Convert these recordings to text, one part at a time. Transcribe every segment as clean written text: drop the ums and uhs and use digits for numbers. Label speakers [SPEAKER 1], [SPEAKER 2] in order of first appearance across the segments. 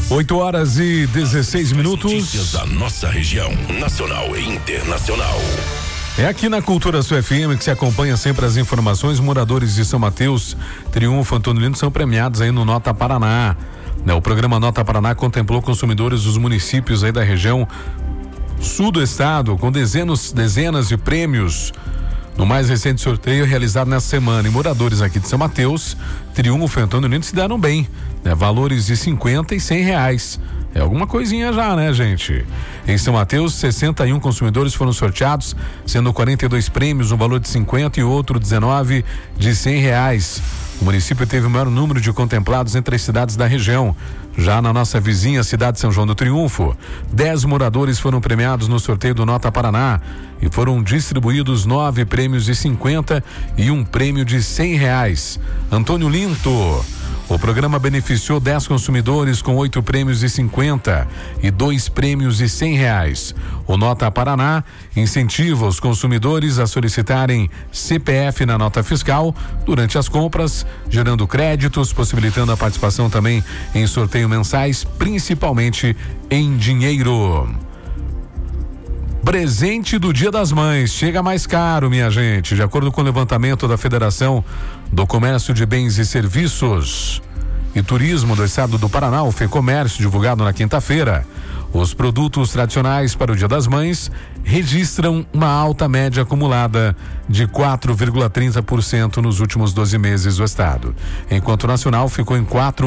[SPEAKER 1] 8h16.
[SPEAKER 2] Notícias da nossa região, nacional e internacional.
[SPEAKER 1] É aqui na Cultura Sul FM que se acompanha sempre as informações. Moradores de São Mateus, Triunfo, Antônio Lino são premiados aí no Nota Paraná. O programa Nota Paraná contemplou consumidores dos municípios aí da região sul do estado com dezenas de prêmios no mais recente sorteio realizado nessa semana. E moradores aqui de São Mateus, Triunfo e Antônio Lino se deram bem, valores de R$50 e R$100. É alguma coisinha já, né, gente? Em São Mateus, 61 consumidores foram sorteados, sendo 42 prêmios, um valor de 50 e outro 19 de R$100. O município teve o maior número de contemplados entre as cidades da região. Já na nossa vizinha cidade de São João do Triunfo, 10 moradores foram premiados no sorteio do Nota Paraná e foram distribuídos 9 prêmios de 50 e um prêmio de R$100. Antônio Linto. O programa beneficiou 10 consumidores com 8 prêmios de 50 e 2 prêmios de R$100. O Nota Paraná incentiva os consumidores a solicitarem CPF na nota fiscal durante as compras, gerando créditos, possibilitando a participação também em sorteios mensais, principalmente em dinheiro. Presente do Dia das Mães chega mais caro, minha gente. De acordo com o levantamento da Federação do Comércio de Bens e Serviços e Turismo do Estado do Paraná, o FEComércio, divulgado na quinta-feira, os produtos tradicionais para o Dia das Mães registram uma alta média acumulada de 4,30% nos últimos 12 meses do estado, enquanto o nacional ficou em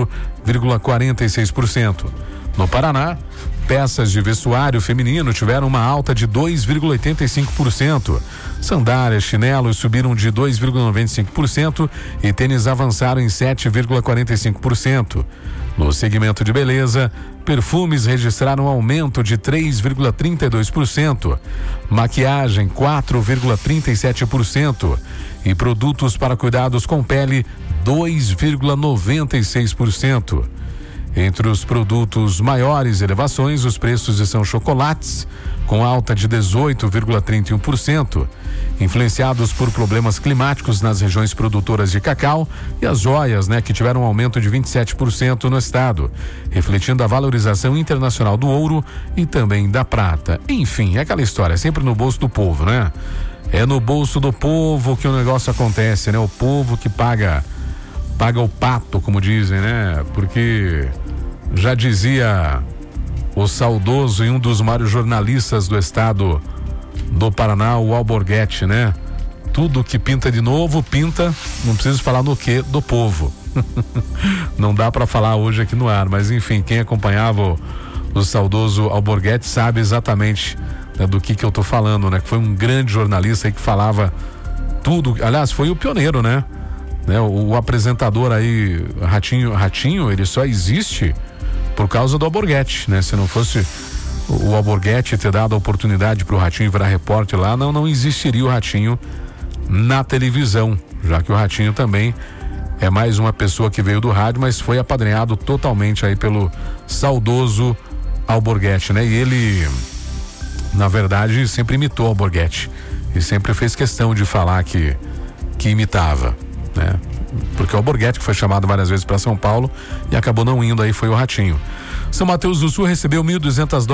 [SPEAKER 1] 4,46%. No Paraná, peças de vestuário feminino tiveram uma alta de 2,85%. Sandálias, chinelos subiram de 2,95% e tênis avançaram em 7,45%. No segmento de beleza, perfumes registraram um aumento de 3,32%, maquiagem 4,37% e produtos para cuidados com pele 2,96%. Entre os produtos maiores elevações, os preços são chocolates, com alta de 18,31%, influenciados por problemas climáticos nas regiões produtoras de cacau, e as joias, que tiveram um aumento de 27% no estado, refletindo a valorização internacional do ouro e também da prata. Enfim, é aquela história, sempre no bolso do povo, né? É no bolso do povo que o negócio acontece, né? O povo que paga o pato, como dizem, né? Porque já dizia o saudoso e um dos maiores jornalistas do estado do Paraná, o Alborguete, né? Tudo que pinta de novo, pinta, não preciso falar no quê, do povo. Não dá para falar hoje aqui no ar, mas enfim, quem acompanhava o saudoso Alborguete sabe exatamente, do que eu tô falando, né? Que foi um grande jornalista aí que falava tudo, aliás, foi o pioneiro, né? O apresentador aí, Ratinho, ele só existe por causa do Alborguete, né? Se não fosse o Alborguete ter dado a oportunidade pro Ratinho virar repórter lá, não existiria o Ratinho na televisão, já que o Ratinho também é mais uma pessoa que veio do rádio, mas foi apadrinhado totalmente aí pelo saudoso Alborguete, né? E ele, na verdade, sempre imitou o Alborguete e sempre fez questão de falar que imitava, né? Porque o Alborguete, que foi chamado várias vezes para São Paulo e acabou não indo, aí foi o Ratinho. São Mateus do Sul recebeu 1.200